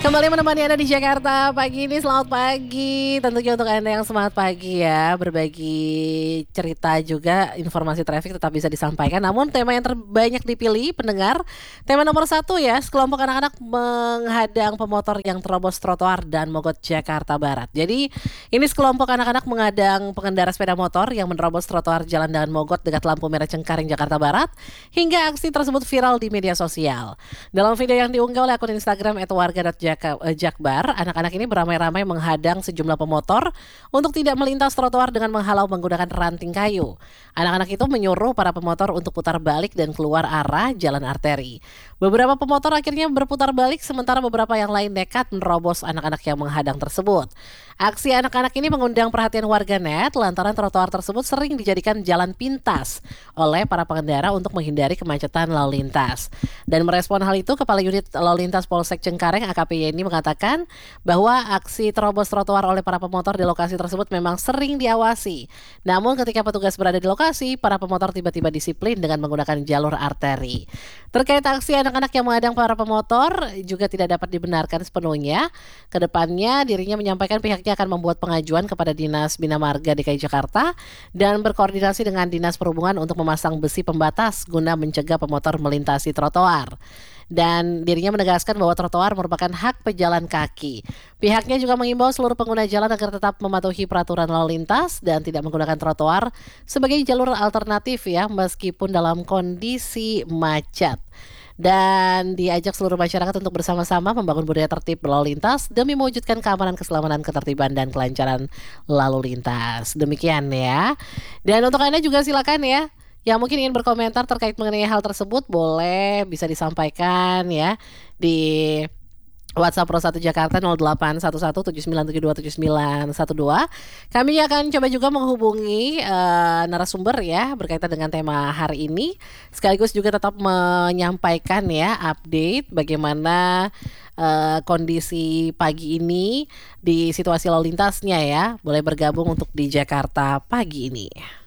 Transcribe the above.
Kembali menemani Anda di Jakarta pagi ini, selamat pagi. Tentunya untuk Anda yang semangat pagi ya, berbagi cerita juga, informasi traffic tetap bisa disampaikan. Namun tema yang terbanyak dipilih pendengar, tema nomor satu ya, sekelompok anak-anak menghadang pemotor yang terobos trotoar dan mogok Jakarta Barat. Jadi ini sekelompok anak-anak menghadang pengendara sepeda motor yang menerobos trotoar Jalan Daan Mogot dekat lampu merah Cengkareng, Jakarta Barat. Hingga aksi tersebut viral di media sosial. Dalam video yang diunggah oleh akun Instagram @warga.jakbar, anak-anak ini beramai-ramai menghadang sejumlah pemotor untuk tidak melintas trotoar dengan menghalau menggunakan ranting kayu. Anak-anak itu menyuruh para pemotor untuk putar balik dan keluar arah jalan arteri. Beberapa pemotor akhirnya berputar balik, sementara beberapa yang lain nekat menerobos anak-anak yang menghadang tersebut. Aksi anak-anak ini mengundang perhatian warganet lantaran trotoar tersebut sering dijadikan jalan pintas oleh para pengendara untuk menghindari kemacetan lalu lintas. Dan merespon hal itu, Kepala Unit Lalu Lintas Polsek Cengkareng AKP Yeni mengatakan bahwa aksi terobos trotoar oleh para pemotor di lokasi tersebut memang sering diawasi. Namun ketika petugas berada di lokasi, para pemotor tiba-tiba disiplin dengan menggunakan jalur arteri. Terkait aksi anak-anak yang menghadang para pemotor juga tidak dapat dibenarkan sepenuhnya. Kedepannya dirinya menyampaikan pihaknya akan membuat pengajuan kepada Dinas Bina Marga DKI Jakarta dan berkoordinasi dengan Dinas Perhubungan untuk memasang besi pembatas guna mencegah pemotor melintasi trotoar. Dan dirinya menegaskan bahwa trotoar merupakan hak pejalan kaki. Pihaknya juga mengimbau seluruh pengguna jalan agar tetap mematuhi peraturan lalu lintas dan tidak menggunakan trotoar sebagai jalur alternatif ya, meskipun dalam kondisi macet. Dan diajak seluruh masyarakat untuk bersama-sama membangun budaya tertib berlalu lintas demi mewujudkan keamanan, keselamatan, ketertiban, dan kelancaran lalu lintas. Demikian ya. Dan untuk Anda juga silakan ya, yang mungkin ingin berkomentar terkait mengenai hal tersebut, boleh bisa disampaikan ya di WhatsApp Pro 1 Jakarta 081179727912. Kami akan coba juga menghubungi narasumber ya berkaitan dengan tema hari ini, sekaligus juga tetap menyampaikan ya update bagaimana kondisi pagi ini di situasi lalu lintasnya ya. Boleh bergabung untuk di Jakarta pagi ini.